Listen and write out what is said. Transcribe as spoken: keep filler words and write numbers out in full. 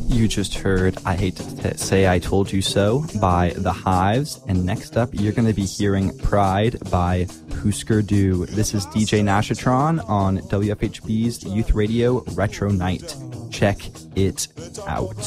You just heard I Hate to T- Say I Told You So by The Hives. And next up, you're going to be hearing Pride by Husker Du. This is D J Nashatron on W F H B's Youth Radio Retro Night. Check it out.